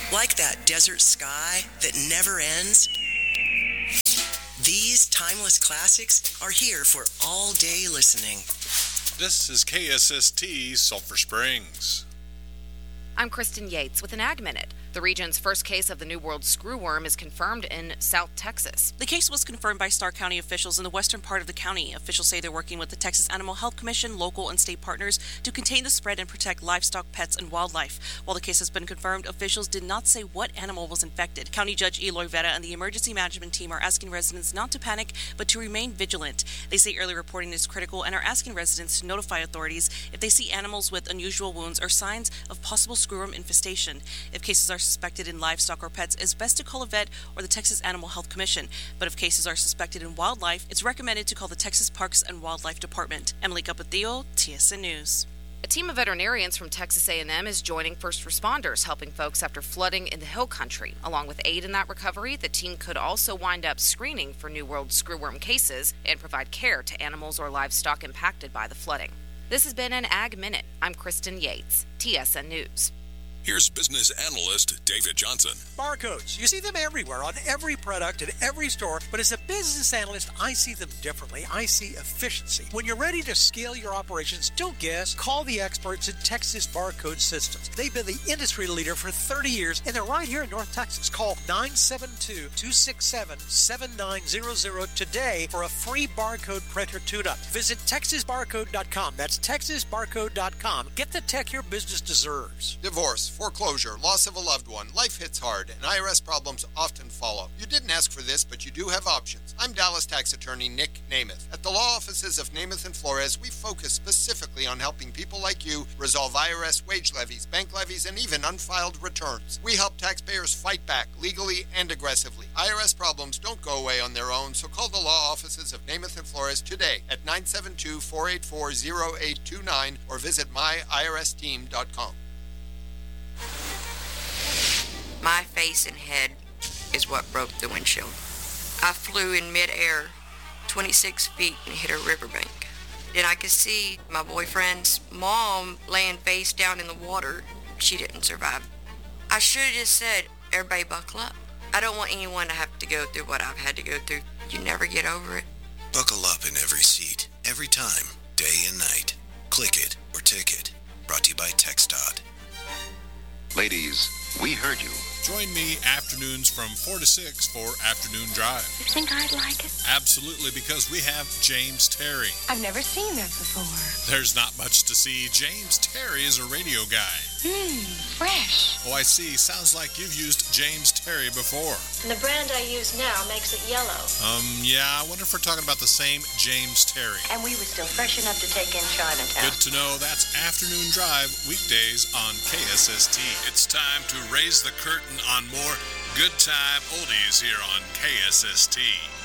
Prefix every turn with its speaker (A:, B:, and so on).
A: Like that desert sky that never ends? These timeless classics are here for all-day listening.
B: This is KSST Sulphur Springs.
C: I'm Kristen Yates with an Ag Minute. The region's first case of the New World screwworm is confirmed in South Texas.
D: The case was confirmed by Starr County officials in the western part of the county. Officials say they're working with the Texas Animal Health Commission, local and state partners to contain the spread and protect livestock, pets, and wildlife. While the case has been confirmed, officials did not say what animal was infected. County Judge Eloy Vera and the emergency management team are asking residents not to panic, but to remain vigilant. They say early reporting is critical and are asking residents to notify authorities if they see animals with unusual wounds or signs of possible screwworm infestation. If cases are suspected in livestock or pets, it's best to call a vet or the Texas Animal Health Commission. But if cases are suspected in wildlife, it's recommended to call the Texas Parks and Wildlife Department. Emily Capatillo, TSN News.
C: A team of veterinarians from Texas A&M is joining first responders, helping folks after flooding in the Hill Country. Along with aid in that recovery, the team could also wind up screening for New World screwworm cases and provide care to animals or livestock impacted by the flooding. This has been an Ag Minute. I'm Kristen Yates, TSN News.
E: Here's business analyst David Johnson.
F: Barcodes. You see them everywhere on every product in every store, but as a business analyst, I see them differently. I see efficiency. When you're ready to scale your operations, don't guess. Call the experts at Texas Barcode Systems. They've been the industry leader for 30 years, and they're right here in North Texas. Call 972-267-7900 today for a free barcode printer tune-up. Visit TexasBarcode.com. That's TexasBarcode.com. Get the tech your business deserves.
G: Divorce, foreclosure, loss of a loved one, life hits hard, and IRS problems often follow. You didn't ask for this, but you do have options. I'm Dallas tax attorney Nick Namath. At the law offices of Namath and Flores, we focus specifically on helping people like you resolve IRS wage levies, bank levies, and even unfiled returns. We help taxpayers fight back legally and aggressively. IRS problems don't go away on their own, so call the law offices of Namath and Flores today at 972-484-0829 or visit myirsteam.com.
H: My face and head is what broke the windshield. I flew in midair 26 feet and hit a riverbank. Then I could see my boyfriend's mom laying face down in the water. She didn't survive. I should have just said, everybody buckle up. I don't want anyone to have to go through what I've had to go through. You never get over it.
E: Buckle up in every seat, every time, day and night. Click it or ticket. Brought to you by TxDOT.
I: Ladies, we heard you.
B: Join me afternoons from 4 to 6 for Afternoon Drive.
J: You think I'd like it?
B: Absolutely, because we have James Terry.
J: I've never seen that before.
B: There's not much to see. James Terry is a radio guy.
J: Fresh.
B: Oh, I see. Sounds like you've used James Terry before.
K: And the brand I use now makes it yellow.
B: Yeah, I wonder if we're talking about the same James Terry.
K: And we were still fresh enough to take in Chinatown.
B: Good to know. That's Afternoon Drive, weekdays on KSST. It's time to raise the curtain on more good time oldies here on KSST.